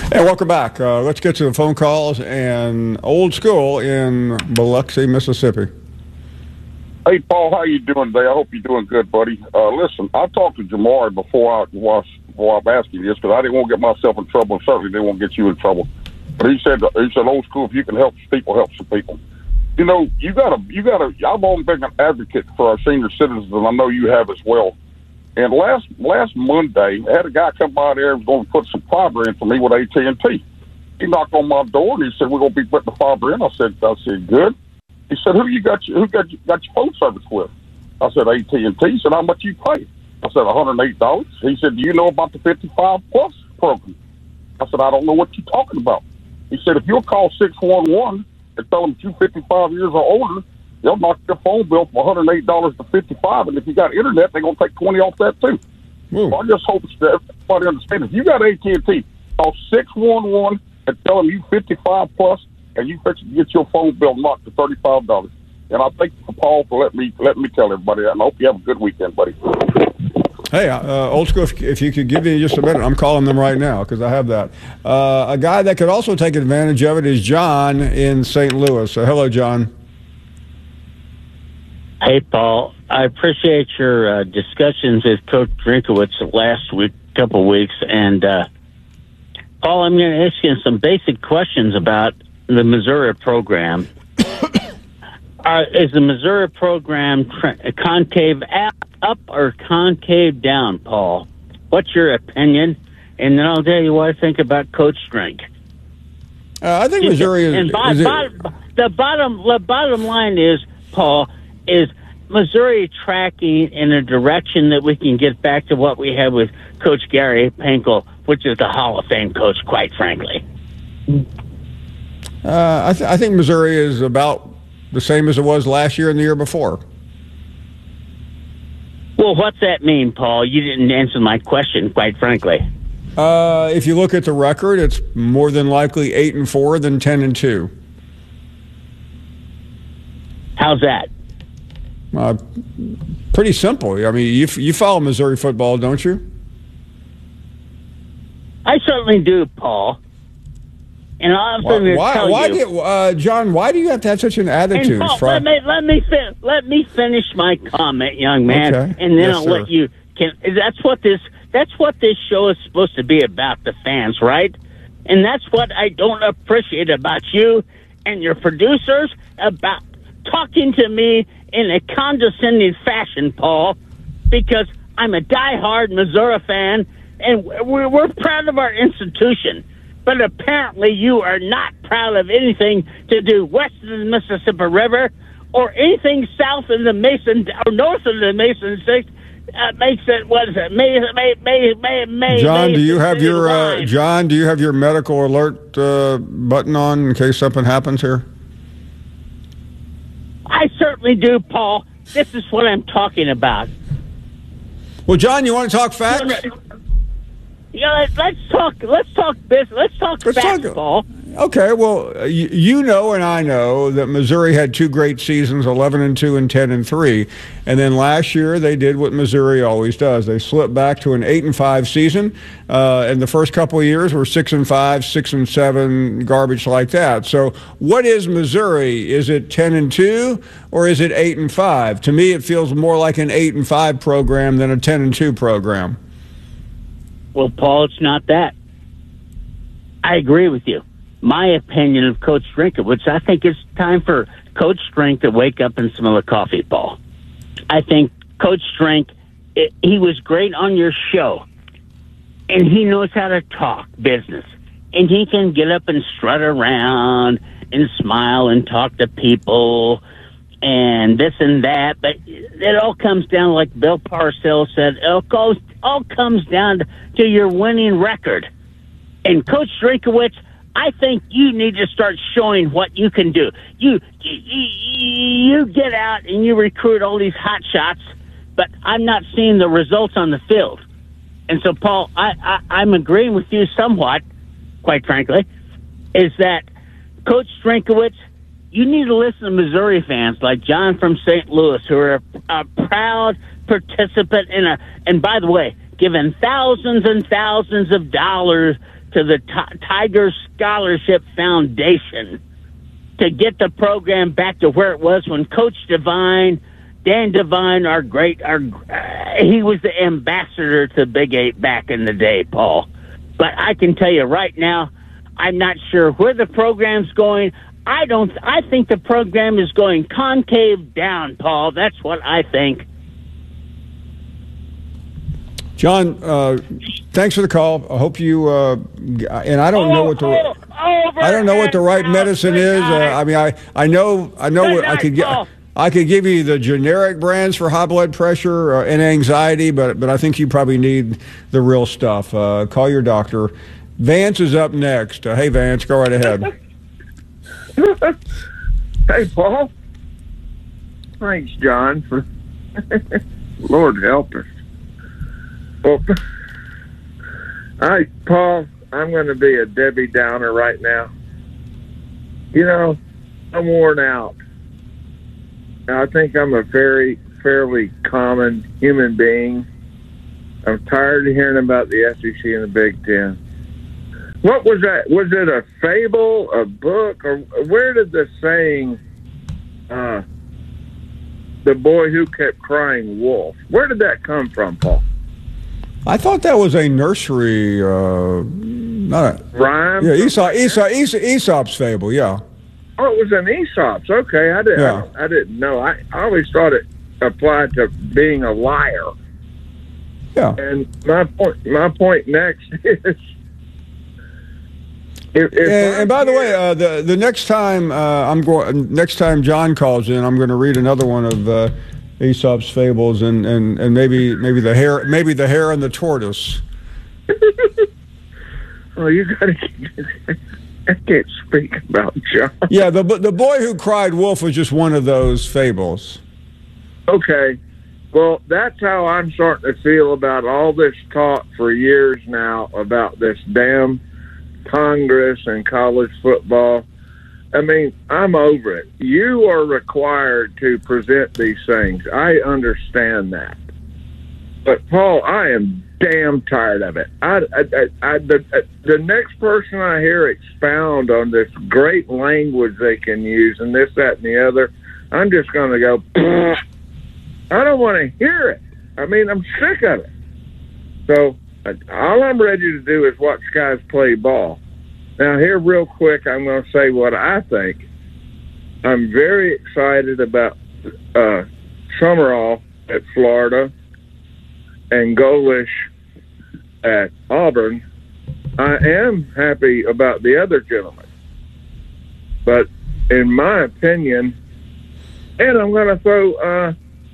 Hey, welcome back. Let's get to the phone calls and Old School in Biloxi, Mississippi. Hey, Paul, how you doing today? I hope you're doing good, buddy. Listen, I talked to Jamari before I'm asking you this because I didn't want to get myself in trouble and certainly didn't want to get you in trouble. But he said, Old School, if you can help some people, help some people. You know, you gotta. I've always been an advocate for our senior citizens, and I know you have as well. And last Monday, I had a guy come by there and was going to put some fiber in for me with AT&T. He knocked on my door and he said, "We're going to be putting the fiber in." I said, "Good." He said, "Who got your phone service with?" I said, "AT&T." He said, "How much you pay?" I said, $108. He said, "Do you know about the 55 plus program?" I said, "I don't know what you're talking about." He said, "If you'll call 611 and tell them you're 55 years or older, they'll knock your phone bill from $108 to $55, and if you got internet, they're going to take $20 off that too." So I just hope that everybody understands. If you got AT&T, call 611 and tell them you 55 plus, and you fix to get your phone bill knocked to $35. And I thank you for Paul for letting me tell everybody that. And I hope you have a good weekend, buddy. Hey, Old School, if you could give me just a minute, I'm calling them right now because I have that. A guy that could also take advantage of it is John in St. Louis. So hello, John. Hey, Paul. I appreciate your discussions with Coach Drinkowitz last couple weeks. And, Paul, I'm going to ask you some basic questions about the Missouri program. Is the Missouri program concave up or concave down, Paul? What's your opinion? And then I'll tell you what I think about Coach Drink. I think Missouri is... And the bottom line is, Paul, is Missouri tracking in a direction that we can get back to what we had with Coach Gary Pankel, which is the Hall of Fame coach, quite frankly. I think Missouri is about the same as it was last year and the year before. Well, what's that mean, Paul? You didn't answer my question, quite frankly. If you look at the record, it's more than likely 8-4 than 10-2. How's that? Pretty simple. I mean, you follow Missouri football, don't you? I certainly do, Paul. And I'm going to tell you, John, why do you have to have such an attitude? And Paul, let me finish my comment, young man, okay. And then Yes, I'll sir. let you. That's what this show is supposed to be about, the fans, right? And that's what I don't appreciate about you and your producers about talking to me in a condescending fashion, Paul, because I'm a diehard Missouri fan, and we're proud of our institution. But apparently you are not proud of anything to do west of the Mississippi River or anything south of the Mason or north of the Mason Six. Makes it, what is it? John, do you have your medical alert button on in case something happens here? I certainly do, Paul. This is what I'm talking about. Well, John, you want to talk facts? Yeah, let's talk business. Let's talk facts, Paul. Okay, well, you know and I know that Missouri had two great seasons, 11-2 and 10-3, and then last year they did what Missouri always does. They slipped back to an 8-5 season, and the first couple of years were 6-5, 6-7, garbage like that. So, what is Missouri? Is it 10-2 or is it 8-5? To me, it feels more like an 8-5 program than a 10-2 program. Well, Paul, it's not that. I agree with you. My opinion of Coach Drinkowitz, I think it's time for Coach Drink to wake up and smell a coffee, Paul. I think Coach Drink, he was great on your show, and he knows how to talk business. And he can get up and strut around and smile and talk to people and this and that. But it all comes down, like Bill Parcells said, it all comes down to your winning record. And Coach Drinkowitz, I think you need to start showing what you can do. You get out and you recruit all these hot shots, but I'm not seeing the results on the field. And so, Paul, I'm agreeing with you somewhat, quite frankly, is that Coach Drinkowitz, you need to listen to Missouri fans like John from St. Louis, who are a proud participant and by the way, giving thousands and thousands of dollars to the Tiger Scholarship Foundation to get the program back to where it was when Coach Devine, Dan Devine, he was the ambassador to Big 8 back in the day, Paul. But I can tell you right now, I'm not sure where the program's going. I think the program is going concave down, Paul. That's what I think. John, thanks for the call. I hope you and I don't know what the right medicine is. I mean, I know what I could get. I could give you the generic brands for high blood pressure and anxiety, but I think you probably need the real stuff. Call your doctor. Vance is up next. Hey, Vance, go right ahead. Hey, Paul. Thanks, John, for Lord help us. Well, Paul, I'm going to be a Debbie Downer right now. You know, I'm worn out. I think I'm a fairly common human being. I'm tired of hearing about the SEC and the Big Ten. What was that? Was it a fable, a book, or where did the saying, the boy who kept crying wolf, where did that come from, Paul? I thought that was a nursery, not a rhyme. Yeah, Aesop's fable. Yeah. Oh, it was an Aesop's. Okay, I didn't know. I always thought it applied to being a liar. Yeah. And my point next is. And by the way, the next time next time John calls in, I'm going to read another one of Aesop's fables, and maybe the hare and the tortoise. Oh, you got to. I can't speak about John. Yeah, the boy who cried wolf was just one of those fables. Okay, well, that's how I'm starting to feel about all this talk for years now about this damn Congress and college football. I mean, I'm over it. You are required to present these things. I understand that. But, Paul, I am damn tired of it. The next person I hear expound on this great language they can use and this, that, and the other, I'm just going to go, I don't want to hear it. I mean, I'm sick of it. So all I'm ready to do is watch guys play ball. Now, here real quick, I'm going to say what I think. I'm very excited about Summerall at Florida and Golish at Auburn. I am happy about the other gentleman. But in my opinion, and I'm going to throw,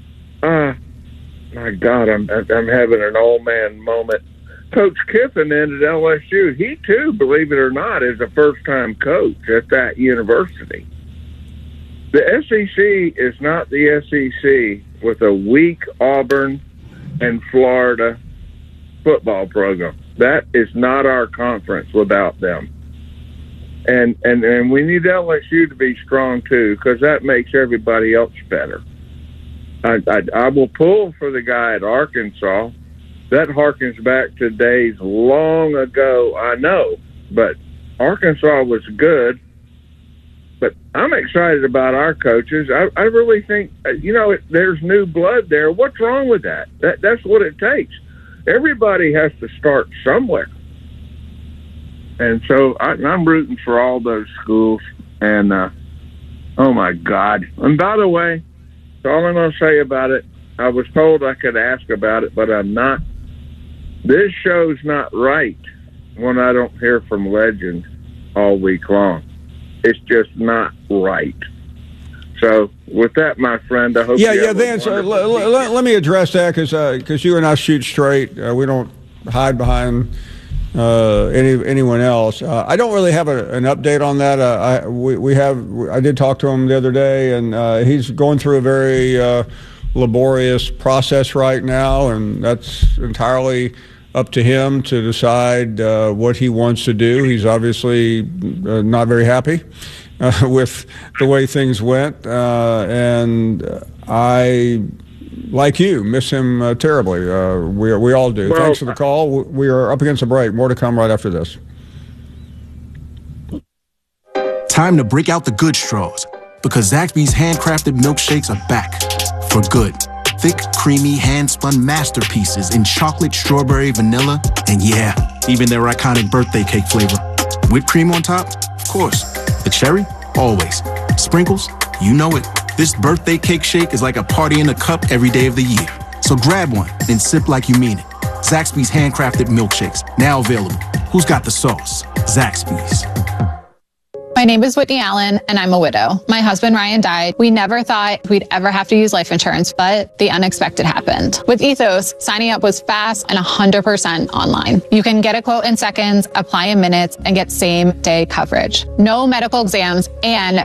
my God, I'm having an old man moment. Coach Kiffin ended LSU. He, too, believe it or not, is a first-time coach at that university. The SEC is not the SEC with a weak Auburn and Florida football program. That is not our conference without them. And we need LSU to be strong, too, because that makes everybody else better. I will pull for the guy at Arkansas. That harkens back to days long ago, I know, but Arkansas was good. But I'm excited about our coaches. I really think, there's new blood there. What's wrong with that? That's what it takes. Everybody has to start somewhere. And so I'm rooting for all those schools. And, oh, my God. And by the way, that's all I'm going to say about it. I was told I could ask about it, but I'm not. This show's not right when I don't hear from Legend all week long. It's just not right. So, with that, my friend, I hope you have Vance, let me address that because you and I shoot straight. We don't hide behind anyone else. I don't really have an update on that. I did talk to him the other day, and he's going through a very laborious process right now, and that's entirely up to him to decide what he wants to do. He's obviously not very happy with the way things went, and I, like you, miss him terribly. We all do. Well, thanks for the call. We are up against a break. More to come right after this. time to break out the good straws, because Zaxby's handcrafted milkshakes are back for good. Thick, creamy, hand-spun masterpieces in chocolate, strawberry, vanilla, and yeah, even their iconic birthday cake flavor. Whipped cream on top? Of course. The cherry? Always. Sprinkles? You know it. This birthday cake shake is like a party in a cup every day of the year. So grab one and sip like you mean it. Zaxby's handcrafted milkshakes, now available. Who's got the sauce? Zaxby's. My name is Whitney Allen, and I'm a widow. My husband, Ryan, died. We never thought we'd ever have to use life insurance, but the unexpected happened. With Ethos, signing up was fast and 100% online. You can get a quote in seconds, apply in minutes, and get same-day coverage. No medical exams and